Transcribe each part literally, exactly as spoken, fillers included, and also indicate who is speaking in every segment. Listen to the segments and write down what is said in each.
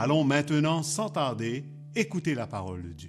Speaker 1: Allons maintenant, sans tarder, écouter la parole de Dieu.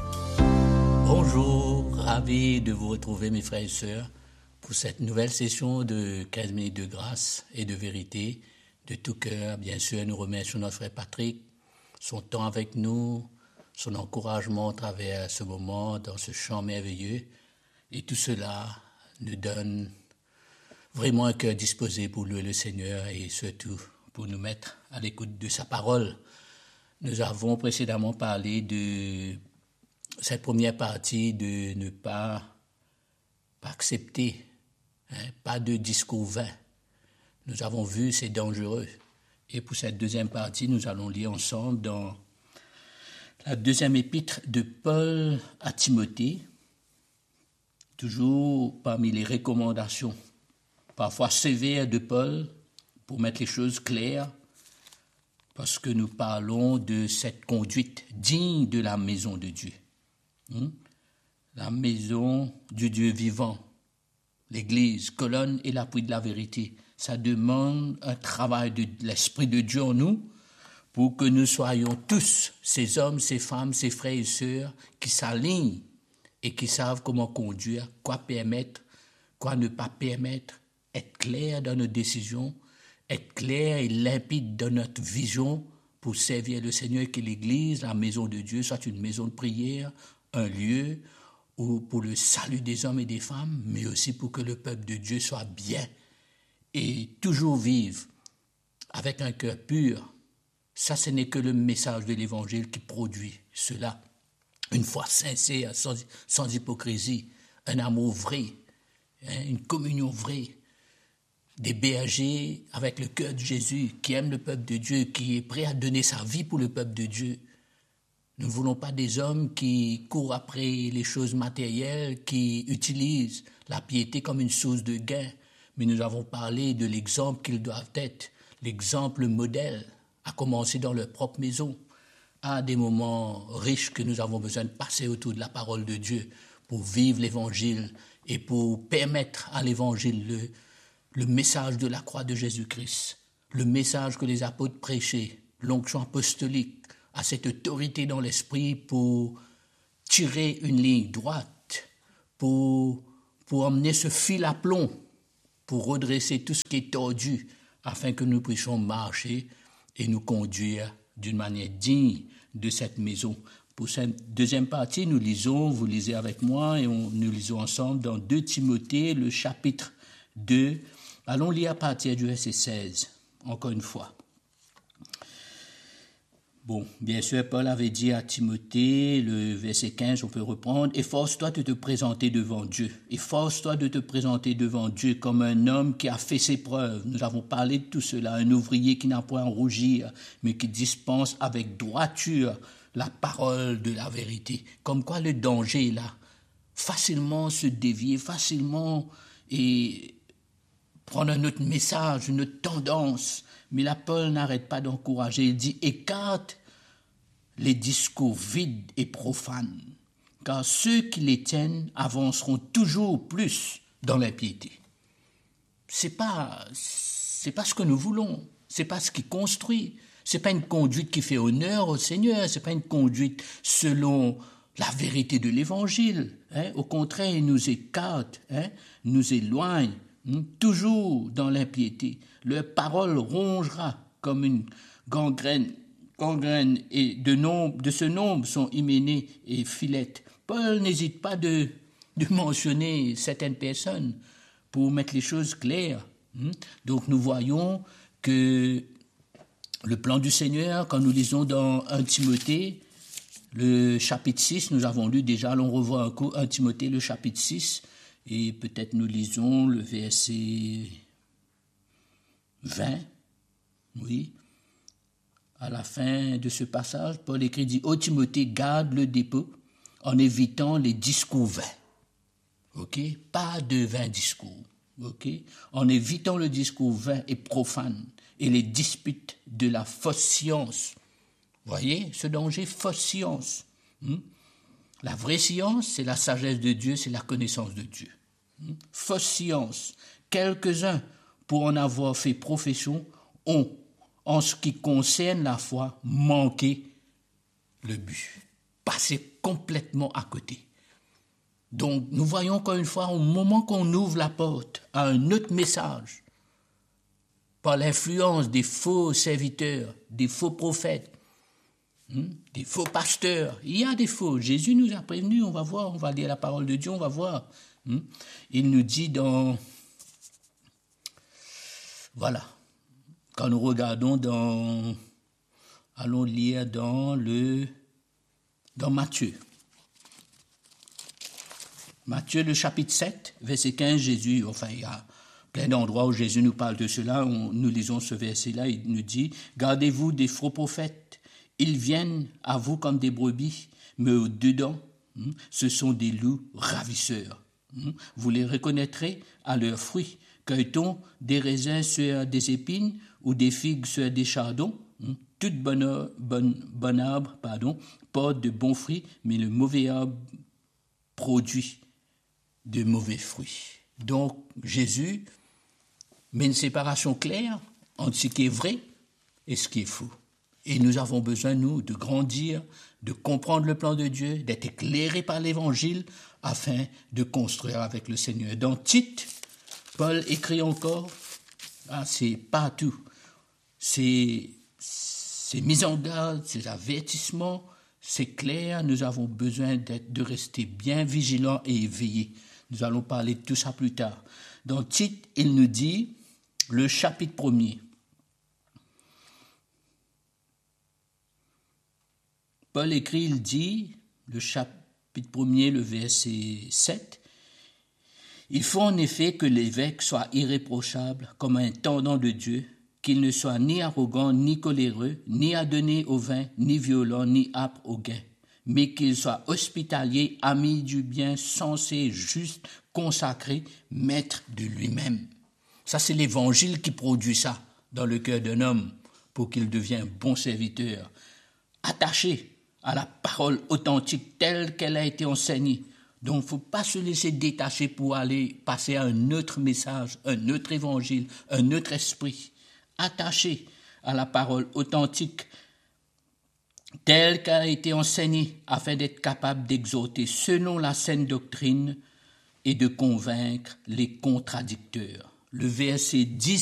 Speaker 2: Bonjour, ravi de vous retrouver mes frères et sœurs pour cette nouvelle session de quinze minutes de grâce et de vérité. De tout cœur, bien sûr, nous remercions notre frère Patrick, son temps avec nous, son encouragement à travers ce moment, dans ce chant merveilleux. Et tout cela nous donne vraiment un cœur disposé pour louer le Seigneur et surtout pour nous mettre à l'écoute de sa parole. Nous avons précédemment parlé de cette première partie de ne pas, pas accepter, hein, pas de discours vain. Nous avons vu, c'est dangereux. Et pour cette deuxième partie, nous allons lire ensemble dans la deuxième épître de Paul à Timothée, toujours parmi les recommandations, parfois sévères de Paul, pour mettre les choses claires, parce que nous parlons de cette conduite digne de la maison de Dieu. Hum? La maison du Dieu vivant, l'Église, colonne et l'appui de la vérité. Ça demande un travail de l'Esprit de Dieu en nous pour que nous soyons tous ces hommes, ces femmes, ces frères et sœurs qui s'alignent et qui savent comment conduire, quoi permettre, quoi ne pas permettre, être clair dans nos décisions, être clair et limpide dans notre vision pour servir le Seigneur et que l'Église, la maison de Dieu, soit une maison de prière, un lieu où, pour le salut des hommes et des femmes, mais aussi pour que le peuple de Dieu soit bien et toujours vive avec un cœur pur. Ça, ce n'est que le message de l'Évangile qui produit cela. Une foi sincère, sans, sans hypocrisie, un amour vrai, hein, une communion vraie. Des bergers avec le cœur de Jésus, qui aime le peuple de Dieu, qui est prêt à donner sa vie pour le peuple de Dieu. Nous ne voulons pas des hommes qui courent après les choses matérielles, qui utilisent la piété comme une source de gain. Mais nous avons parlé de l'exemple qu'ils doivent être, l'exemple modèle, à commencer dans leur propre maison, à des moments riches que nous avons besoin de passer autour de la parole de Dieu pour vivre l'Évangile et pour permettre à l'Évangile le Le message de la croix de Jésus-Christ, le message que les apôtres prêchaient, l'onction apostolique, a cette autorité dans l'esprit pour tirer une ligne droite, pour, pour emmener ce fil à plomb, pour redresser tout ce qui est tordu, afin que nous puissions marcher et nous conduire d'une manière digne de cette maison. Pour cette deuxième partie, nous lisons, vous lisez avec moi, et on, nous lisons ensemble dans deux Timothée, le chapitre deux. Allons lire à partir du verset seize, encore une fois. Bon, bien sûr, Paul avait dit à Timothée, le verset quinze, on peut reprendre, « Efforce-toi de te présenter devant Dieu. Efforce-toi de te présenter devant Dieu comme un homme qui a fait ses preuves. » Nous avons parlé de tout cela, un ouvrier qui n'a point à rougir, mais qui dispense avec droiture la parole de la vérité. Comme quoi le danger est là. Facilement se dévier, facilement et prendre un autre message, une autre tendance. Mais là, Paul n'arrête pas d'encourager. Il dit, écarte les discours vides et profanes, car ceux qui les tiennent avanceront toujours plus dans l'impiété. C'est pas, c'est pas ce que nous voulons. C'est pas ce qui construit. C'est pas une conduite qui fait honneur au Seigneur. C'est pas une conduite selon la vérité de l'Évangile. Hein. Au contraire, il nous écarte, hein, nous éloigne. Toujours dans l'impiété. Leur parole rongera comme une gangrène, gangrène et de, nombre, de ce nombre sont hyménées et filettes. Paul n'hésite pas de, de mentionner certaines personnes pour mettre les choses claires. Donc nous voyons que le plan du Seigneur, quand nous lisons dans un Timothée, le chapitre six, nous avons lu déjà, l'on revoit un coup un Timothée, le chapitre six, et peut-être nous lisons le verset vingt, oui. À la fin de ce passage, Paul écrit, dit, « Ô Timothée, garde le dépôt en évitant les discours vains. » Ok, pas de vains discours. Ok, en évitant le discours vain et profane et les disputes de la fausse science. Voyez, ce danger, fausse science. Hmm? La vraie science, c'est la sagesse de Dieu, c'est la connaissance de Dieu. Hmm? Fausse science. Quelques-uns, pour en avoir fait profession, ont, en ce qui concerne la foi, manquer le but, passer complètement à côté. Donc, nous voyons encore une fois, au moment qu'on ouvre la porte à un autre message, par l'influence des faux serviteurs, des faux prophètes, hein, des faux pasteurs, il y a des faux. Jésus nous a prévenus, on va voir, on va lire la parole de Dieu, on va voir. Hein. Il nous dit dans... Voilà, quand nous regardons dans... Allons lire dans le... dans Matthieu. Matthieu, le chapitre sept, verset quinze, Jésus, enfin, il y a plein d'endroits où Jésus nous parle de cela. On, nous lisons ce verset-là, il nous dit « Gardez-vous des faux prophètes. Ils viennent à vous comme des brebis, mais au-dedans, hein, ce sont des loups ravisseurs. Hein. Vous les reconnaîtrez à leurs fruits. Cueille-t-on des raisins sur des épines ou des figues sur des chardons hein. Toute bonne, bonne, bonne arbre pardon, porte de bons fruits, mais le mauvais arbre produit de mauvais fruits. » Donc, Jésus met une séparation claire entre ce qui est vrai et ce qui est faux. Et nous avons besoin, nous, de grandir, de comprendre le plan de Dieu, d'être éclairés par l'Évangile afin de construire avec le Seigneur. Dans Tite, Paul écrit encore, ah, c'est partout, c'est, c'est mis en garde, c'est avertissement, c'est clair, nous avons besoin d'être, de rester bien vigilants et éveillés. Nous allons parler de tout ça plus tard. Dans Tite, il nous dit, le chapitre premier. Paul écrit, il dit, le chapitre premier, le verset sept, « Il faut en effet que l'évêque soit irréprochable comme un tendant de Dieu, qu'il ne soit ni arrogant, ni coléreux, ni adonné au vin, ni violent, ni âpre au gain, mais qu'il soit hospitalier, ami du bien, sensé, juste, consacré, maître de lui-même. » Ça, c'est l'Évangile qui produit ça dans le cœur d'un homme pour qu'il devienne bon serviteur, attaché à la parole authentique telle qu'elle a été enseignée. Donc, il ne faut pas se laisser détacher pour aller passer à un autre message, un autre Évangile, un autre esprit. Attaché à la parole authentique telle qu'elle a été enseignée afin d'être capable d'exhorter selon la saine doctrine et de convaincre les contradicteurs. Le verset dix